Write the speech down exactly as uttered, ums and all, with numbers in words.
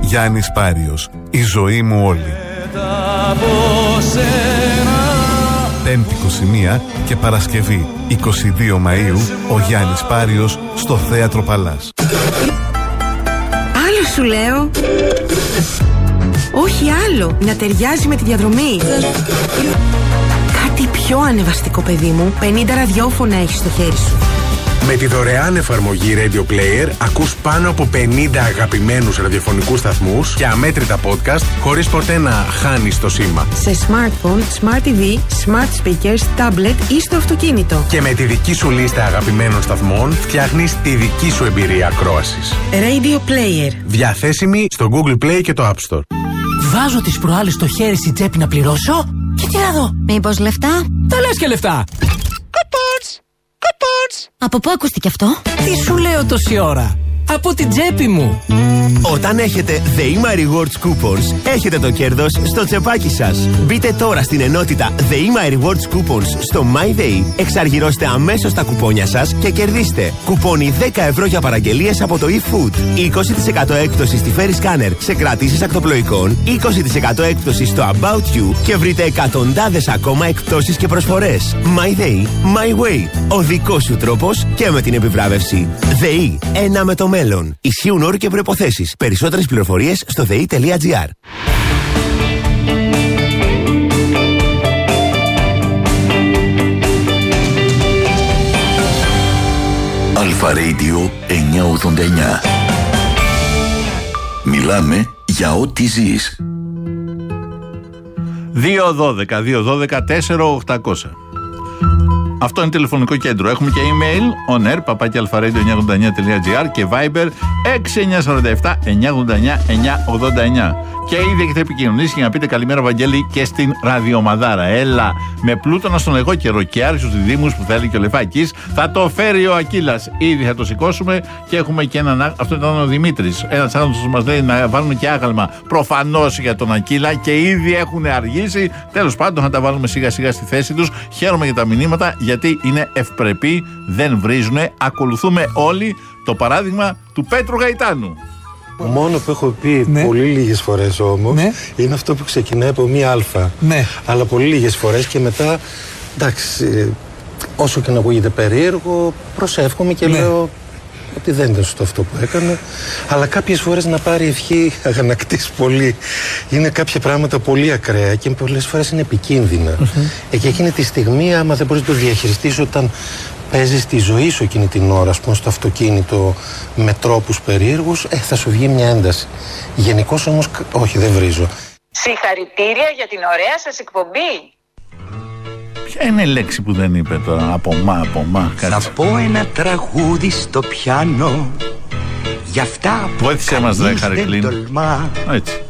Γιάννης Πάριος, η ζωή μου όλη. Πέμπτη είκοσι μία και Παρασκευή είκοσι δύο Μαΐου, ο Γιάννης Πάριος στο Θέατρο Παλάς. Άλλο σου λέω. Όχι άλλο, να ταιριάζει με τη διαδρομή. Κάτι πιο ανεβαστικό, παιδί μου. πενήντα ραδιόφωνα έχεις στο χέρι σου. Με τη δωρεάν εφαρμογή Radio Player ακούς πάνω από πενήντα αγαπημένους ραδιοφωνικούς σταθμούς και αμέτρητα podcast χωρίς ποτέ να χάνεις το σήμα. Σε smartphone, smart τι βι, smart speakers, tablet ή στο αυτοκίνητο. Και με τη δική σου λίστα αγαπημένων σταθμών φτιάχνεις τη δική σου εμπειρία ακρόασης. Radio Player. Διαθέσιμη στο Google Play και το App Store. Βάζω τις προάλλες στο χέρι στην τσέπη να πληρώσω και τι να δω. Μήπως λεφτά? Τα λες και λεφτά. Από πού ακούστηκε αυτό? Τι σου λέω τόση ώρα? Από την τσέπη μου. Όταν έχετε The My Rewards Coupons, έχετε το κέρδος στο τσεπάκι σας. Μπείτε τώρα στην ενότητα The My Rewards Coupons στο MyDay, εξαργυρώστε αμέσως τα κουπόνια σας και κερδίστε κουπόνι δέκα ευρώ για παραγγελίες από το eFood, είκοσι τοις εκατό έκπτωση στη Ferry Scanner σε κρατήσεις ακτοπλοϊκών, είκοσι τοις εκατό έκπτωση στο About You και βρείτε εκατοντάδες ακόμα εκπτώσεις και προσφορές. MyDay, My Way. Ο δικός σου τρόπος και με την επιβράβευση. ΔΕΗ, ένα με το μέλλον. Ισχύουν όροι και προϋποθέσεις. Περισσότερες πληροφορίες στο δε ι τελεία τζι άρ. Αλφα Radio εννιακόσια ογδόντα εννιά. Μιλάμε για ό,τι ζεις. δύο δώδεκα δύο δώδεκα τέσσερα οκτακόσια. Αυτό είναι τηλεφωνικό κέντρο. Έχουμε και email onair παπάκι αλφα radio εννιακόσια ογδόντα εννιά τελεία τζι άρ και Viber έξι εννιά τέσσερα επτά εννιακόσια ογδόντα εννιά εννιακόσια ογδόντα εννιά. Και ήδη έχετε επικοινωνήσει για να πείτε καλημέρα, Βαγγέλη, και στην ραδιομαδάρα. Έλα, με πλούτονα στον εγώ καιρό και άριστους διδήμους που θέλει και ο Λεφάκης. Θα το φέρει ο Ακύλας. Ήδη θα το σηκώσουμε και έχουμε και έναν. Αυτό ήταν ο Δημήτρης. Ένας άνθρωπος που μας λέει να βάλουμε και άγαλμα προφανώς για τον Ακύλα και ήδη έχουν αργήσει. Τέλος πάντων, θα τα βάλουμε σιγά σιγά στη θέση τους. Χαίρομαι για τα μηνύματα γιατί είναι ευπρεπή, δεν βρίζουνε. Ακολουθούμε όλοι το παράδειγμα του Πέτρου Γαϊτάνου. Το μόνο που έχω πει ναι. πολύ λίγες φορές όμως ναι. είναι αυτό που ξεκινάει από μία αλφα. Ναι. Αλλά πολύ λίγες φορές και μετά, εντάξει, όσο και να ακούγεται περίεργο, προσεύχομαι και ναι. λέω ότι δεν ήταν σωστό αυτό που έκανε. Αλλά κάποιες φορές να πάρει ευχή αγανακτής πολύ. Είναι κάποια πράγματα πολύ ακραία και πολλές φορές είναι επικίνδυνα. Mm-hmm. Και εκείνη τη στιγμή, άμα δεν μπορείς να το διαχειριστείς όταν παίζεις τη ζωή σου εκείνη την ώρα, ας πούμε, στο αυτοκίνητο με τρόπους περίεργους, ε, θα σου βγει μια ένταση. Γενικώς όμως, όχι, δεν βρίζω. Συγχαρητήρια για την ωραία σας εκπομπή. Ποια είναι η λέξη που δεν είπε τώρα? Από μα, από μα. Θα πω ένα τραγούδι στο πιάνο. Γι' αυτά που βοήθησέ μας, δε Χαρικλίν. τολμά. Έτσι.